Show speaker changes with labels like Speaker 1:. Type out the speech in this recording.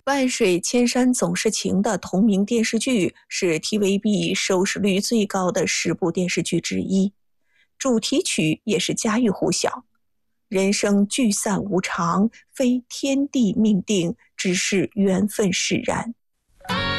Speaker 1: 万水千山总是情》的同名电视剧是 TVB 收视率最高的10部电视剧之一，主题曲也是家喻户晓。人生聚散无常，非天地命定，只是缘分使然。